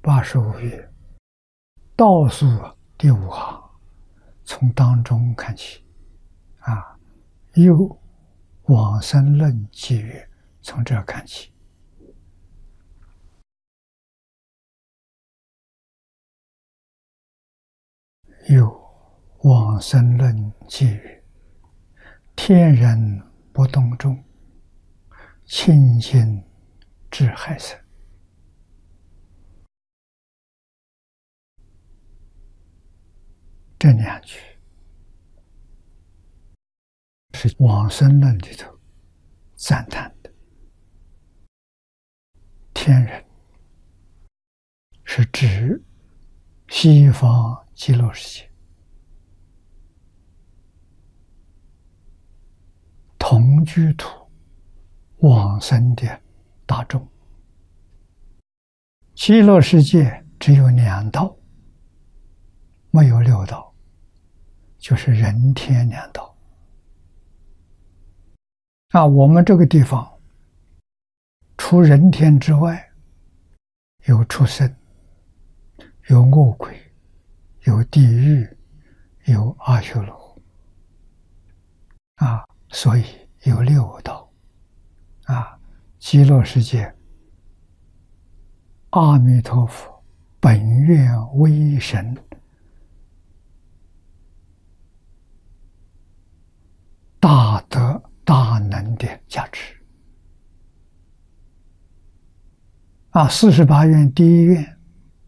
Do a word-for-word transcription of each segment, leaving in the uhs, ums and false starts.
八十五页倒数第五行，从当中看起，啊，又往生论记曰，从这儿看起。又往生论记曰：天人不动众，清净智海生。这两句是往生论里头赞叹的。天人是指西方极乐世界同居土往生的大众。极乐世界只有两道，没有六道，就是人天两道。啊，我们这个地方除人天之外，有畜生，有恶鬼，有地狱，有阿修罗。啊，所以有六道。啊，极乐世界，阿弥陀佛本愿威神大德大能的加持。啊，四十八愿第一愿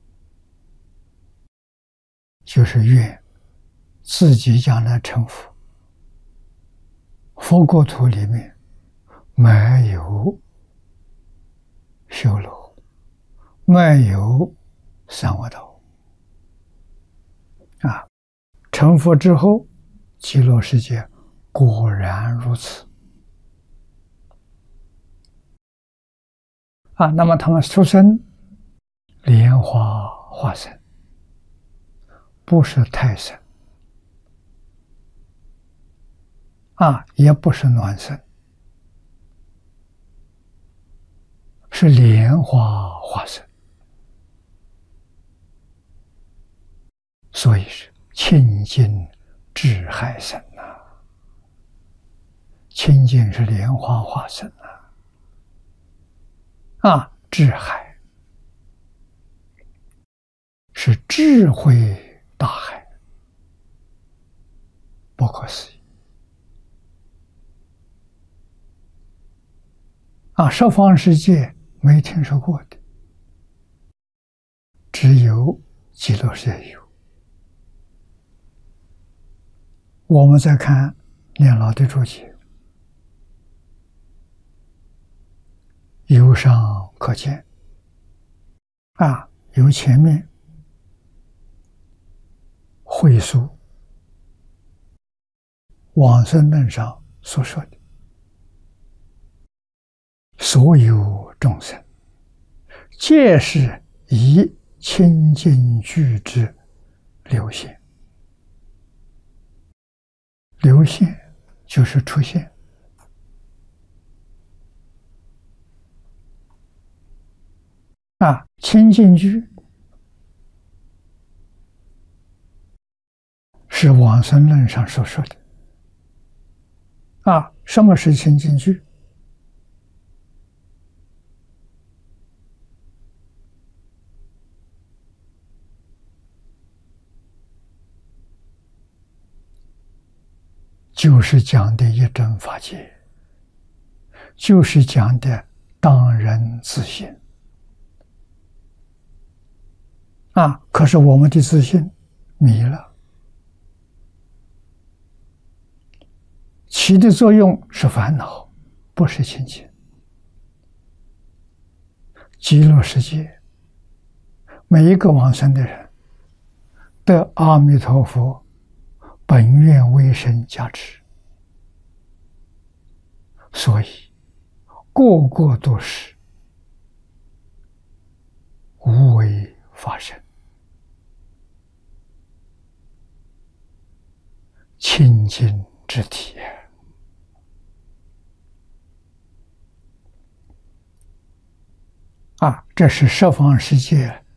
就是愿自己将来成佛，佛国土里面没有修罗，没有三恶道。啊，成佛之后，极乐世界果然如此。啊，那么他们出生莲花化身，不是胎生，啊，也不是卵生，是莲花化身，所以是清净智海生啊。清净是莲花化身啊，啊，智海是智慧大海，不可思议。啊，十方世界没听说过的，只有极乐世界有。我们再看念老的注解，由上可见，啊，由前面会述往生论上所说的所有众生，皆是以清净具之流现。流现就是出现。啊，清净具是往生论上所说的。啊，什么是清净具？就是讲的一真法界，就是讲的当人自信。啊，可是我们的自信迷了，起的作用是烦恼，不是清净。极乐世界每一个往生的人得阿弥陀佛本愿威神加持，所以个个都是无为法身，清净之体。啊，这是十方世界